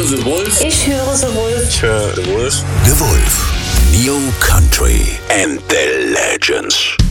The Wolf. Ich höre The Wolf. Ich höre The Wolf. The Wolf. New Country and the Legends.